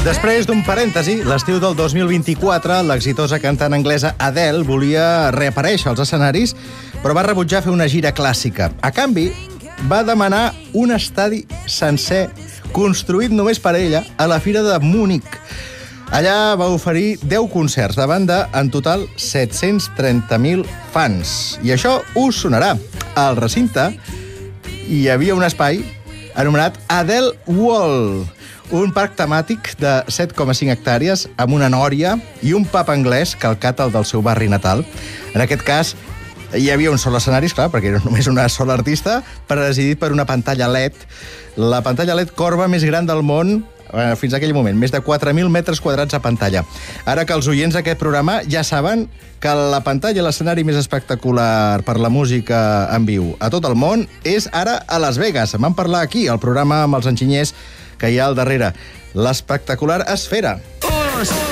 Després d'un parèntesi, l'estiu del 2024, l'exitosa cantant anglesa Adele volia reaparèixer als escenaris, però va rebutjar fer una gira clàssica. A canvi, va demanar un estadi sencer, construït només per ella, a la Fira de Múnich. Allà va oferir 10 concerts davant de, en total, 730.000 fans. I això us sonarà. Al recinte hi havia un espai anomenat Adele World, un parc temàtic de 7,5 hectàrees amb una nòria i un pub anglès calcat al del seu barri natal. En aquest cas, hi havia un sol escenari, clar, perquè era només una sola artista, presidit per una pantalla LED. La pantalla LED corba més gran del món fins a aquell moment, més de 4.000 metres quadrats a pantalla. Ara que els oients d'aquest programa ja saben que la pantalla, l'escenari més espectacular per la música en viu a tot el món, és ara a Las Vegas. En vam parlar aquí, al programa amb els enginyers que hi ha al darrere. L'espectacular Esfera.